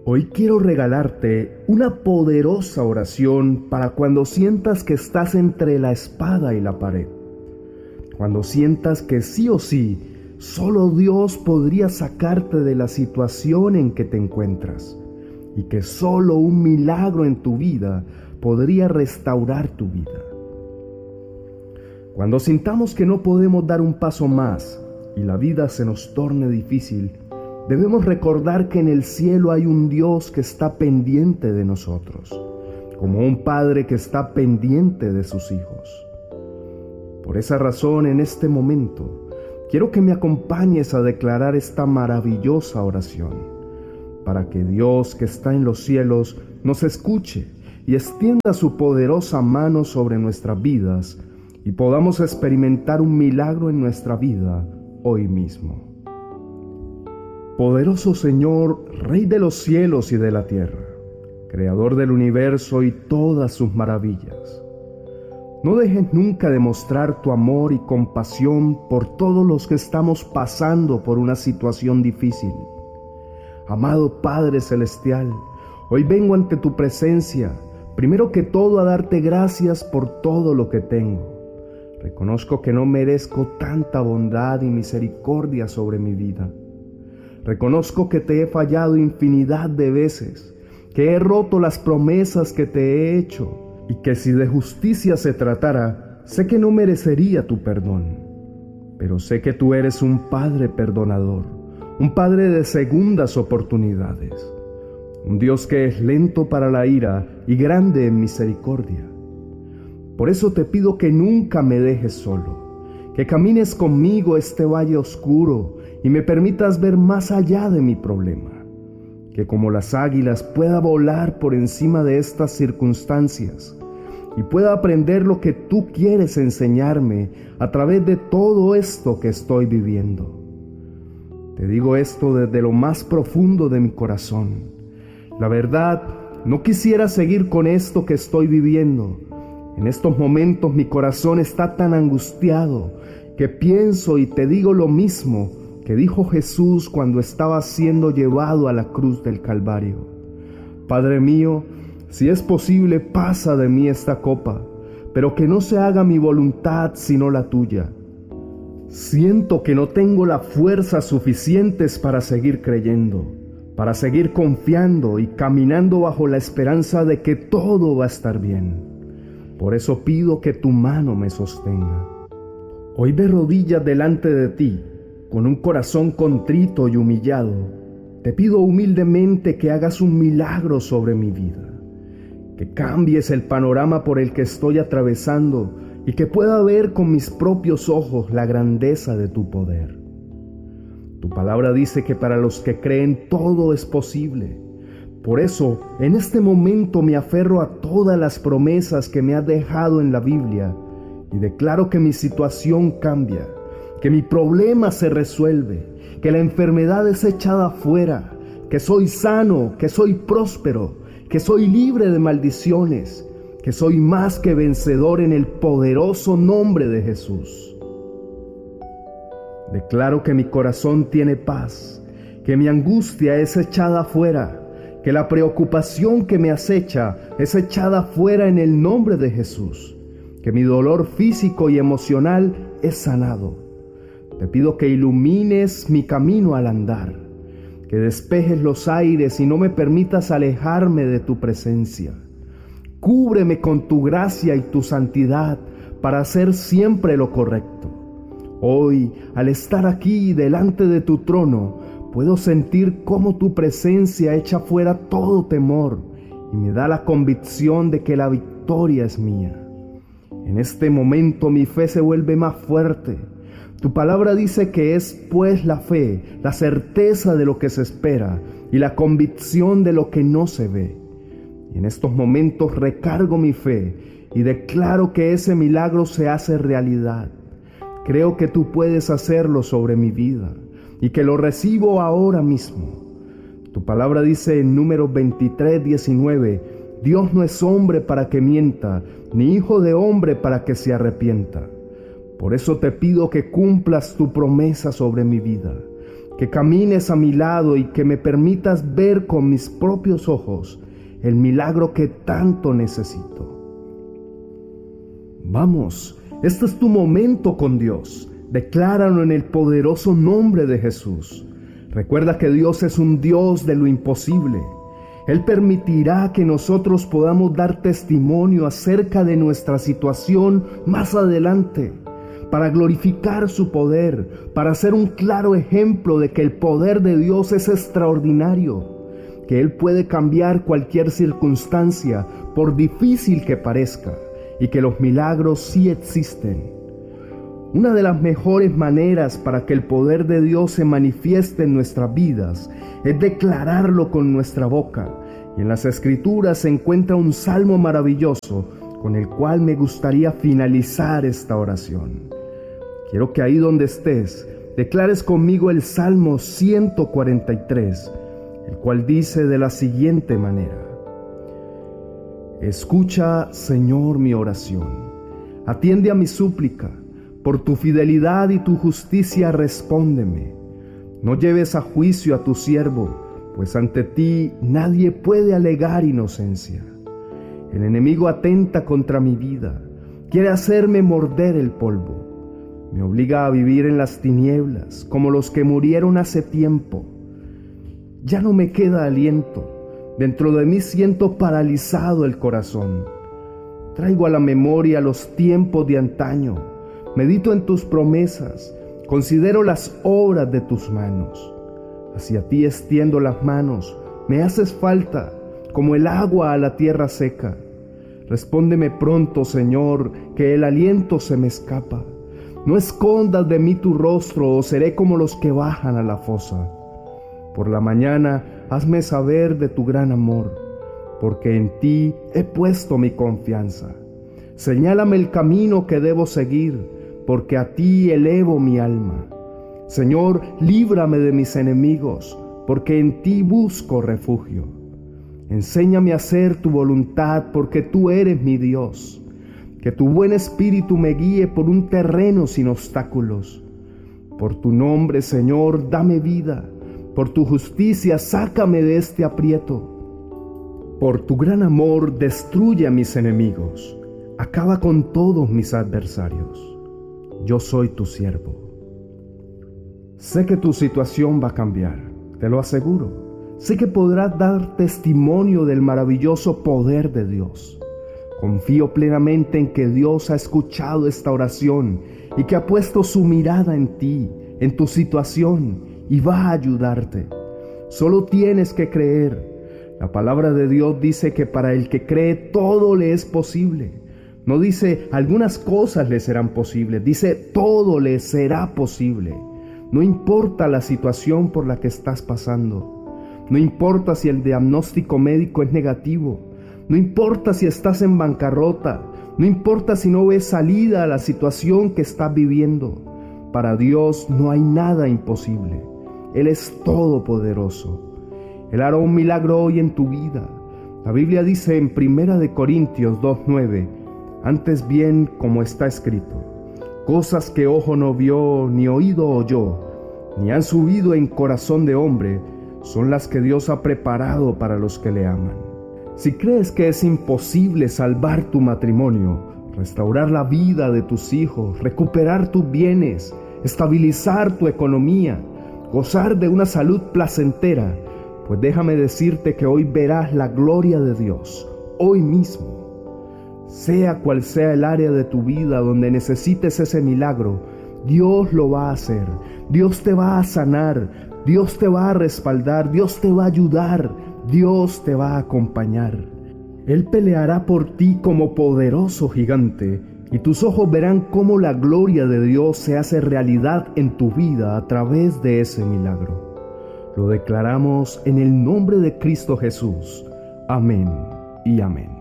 Hoy quiero regalarte una poderosa oración para cuando sientas que estás entre la espada y la pared. Cuando sientas que sí o sí, solo Dios podría sacarte de la situación en que te encuentras y que solo un milagro en tu vida podría restaurar tu vida. Cuando sintamos que no podemos dar un paso más y la vida se nos torne difícil, debemos recordar que en el cielo hay un Dios que está pendiente de nosotros, como un padre que está pendiente de sus hijos. Por esa razón, en este momento, quiero que me acompañes a declarar esta maravillosa oración, para que Dios que está en los cielos nos escuche y extienda su poderosa mano sobre nuestras vidas y podamos experimentar un milagro en nuestra vida hoy mismo. Poderoso Señor, Rey de los cielos y de la tierra, Creador del universo y todas sus maravillas, no dejes nunca de mostrar tu amor y compasión por todos los que estamos pasando por una situación difícil. Amado Padre Celestial, hoy vengo ante tu presencia, primero que todo a darte gracias por todo lo que tengo. Reconozco que no merezco tanta bondad y misericordia sobre mi vida. Reconozco que te he fallado infinidad de veces, que he roto las promesas que te he hecho y que si de justicia se tratara, sé que no merecería tu perdón. Pero sé que tú eres un Padre perdonador, un Padre de segundas oportunidades, un Dios que es lento para la ira y grande en misericordia. Por eso te pido que nunca me dejes solo, que camines conmigo este valle oscuro y me permitas ver más allá de mi problema, que como las águilas pueda volar por encima de estas circunstancias y pueda aprender lo que tú quieres enseñarme a través de todo esto que estoy viviendo. Te digo esto desde lo más profundo de mi corazón. La verdad, no quisiera seguir con esto que estoy viviendo. En estos momentos mi corazón está tan angustiado que pienso y te digo lo mismo que dijo Jesús cuando estaba siendo llevado a la cruz del Calvario. Padre mío, si es posible, pasa de mí esta copa, pero que no se haga mi voluntad sino la tuya. Siento que no tengo las fuerzas suficientes para seguir creyendo, para seguir confiando y caminando bajo la esperanza de que todo va a estar bien. Por eso pido que tu mano me sostenga. Hoy de rodillas delante de ti, con un corazón contrito y humillado, te pido humildemente que hagas un milagro sobre mi vida, que cambies el panorama por el que estoy atravesando y que pueda ver con mis propios ojos la grandeza de tu poder. Tu palabra dice que para los que creen todo es posible. Por eso, en este momento me aferro a todas las promesas que me has dejado en la Biblia y declaro que mi situación cambia, que mi problema se resuelve, que la enfermedad es echada fuera, que soy sano, que soy próspero, que soy libre de maldiciones, que soy más que vencedor en el poderoso nombre de Jesús. Declaro que mi corazón tiene paz, que mi angustia es echada fuera, que la preocupación que me acecha es echada fuera en el nombre de Jesús, que mi dolor físico y emocional es sanado. Te pido que ilumines mi camino al andar, que despejes los aires y no me permitas alejarme de tu presencia. Cúbreme con tu gracia y tu santidad para hacer siempre lo correcto. Hoy, al estar aquí delante de tu trono, puedo sentir cómo tu presencia echa fuera todo temor y me da la convicción de que la victoria es mía. En este momento mi fe se vuelve más fuerte. Tu palabra dice que es pues la fe, la certeza de lo que se espera y la convicción de lo que no se ve. Y en estos momentos recargo mi fe y declaro que ese milagro se hace realidad. Creo que tú puedes hacerlo sobre mi vida y que lo recibo ahora mismo. Tu palabra dice en Números 23:19, Dios no es hombre para que mienta, ni hijo de hombre para que se arrepienta. Por eso te pido que cumplas tu promesa sobre mi vida, que camines a mi lado y que me permitas ver con mis propios ojos el milagro que tanto necesito. Vamos, este es tu momento con Dios. Decláralo en el poderoso nombre de Jesús. Recuerda que Dios es un Dios de lo imposible. Él permitirá que nosotros podamos dar testimonio acerca de nuestra situación más adelante, para glorificar su poder, para ser un claro ejemplo de que el poder de Dios es extraordinario, que Él puede cambiar cualquier circunstancia, por difícil que parezca, y que los milagros sí existen. Una de las mejores maneras para que el poder de Dios se manifieste en nuestras vidas es declararlo con nuestra boca. Y en las Escrituras se encuentra un salmo maravilloso con el cual me gustaría finalizar esta oración. Quiero que ahí donde estés, declares conmigo el Salmo 143, el cual dice de la siguiente manera: Escucha, Señor, mi oración, atiende a mi súplica. Por tu fidelidad y tu justicia respóndeme. No lleves a juicio a tu siervo, pues ante ti nadie puede alegar inocencia. El enemigo atenta contra mi vida, quiere hacerme morder el polvo. Me obliga a vivir en las tinieblas, como los que murieron hace tiempo. Ya no me queda aliento, dentro de mí siento paralizado el corazón. Traigo a la memoria los tiempos de antaño. Medito en tus promesas, considero las obras de tus manos. Hacia ti extiendo las manos, me haces falta, como el agua a la tierra seca. Respóndeme pronto, Señor, que el aliento se me escapa. No escondas de mí tu rostro, o seré como los que bajan a la fosa. Por la mañana, hazme saber de tu gran amor, porque en ti he puesto mi confianza. Señálame el camino que debo seguir, porque a ti elevo mi alma. Señor, líbrame de mis enemigos, porque en ti busco refugio. Enséñame a hacer tu voluntad, porque tú eres mi Dios. Que tu buen espíritu me guíe por un terreno sin obstáculos. Por tu nombre, Señor, dame vida. Por tu justicia, sácame de este aprieto. Por tu gran amor, destruye a mis enemigos. Acaba con todos mis adversarios. Yo soy tu siervo. Sé que tu situación va a cambiar, te lo aseguro. Sé que podrás dar testimonio del maravilloso poder de Dios. Confío plenamente en que Dios ha escuchado esta oración y que ha puesto su mirada en ti, en tu situación, y va a ayudarte. Solo tienes que creer. La palabra de Dios dice que para el que cree todo le es posible. No dice algunas cosas le serán posibles, dice todo le será posible. No importa la situación por la que estás pasando. No importa si el diagnóstico médico es negativo. No importa si estás en bancarrota. No importa si no ves salida a la situación que estás viviendo. Para Dios no hay nada imposible. Él es todopoderoso. Él hará un milagro hoy en tu vida. La Biblia dice en 1 Corintios 2:9, antes bien, como está escrito, cosas que ojo no vio, ni oído oyó, ni han subido en corazón de hombre, son las que Dios ha preparado para los que le aman. Si crees que es imposible salvar tu matrimonio, restaurar la vida de tus hijos, recuperar tus bienes, estabilizar tu economía, gozar de una salud placentera, pues déjame decirte que hoy verás la gloria de Dios, hoy mismo. Sea cual sea el área de tu vida donde necesites ese milagro, Dios lo va a hacer. Dios te va a sanar, Dios te va a respaldar, Dios te va a ayudar, Dios te va a acompañar. Él peleará por ti como poderoso gigante, y tus ojos verán cómo la gloria de Dios se hace realidad en tu vida a través de ese milagro. Lo declaramos en el nombre de Cristo Jesús. Amén y amén.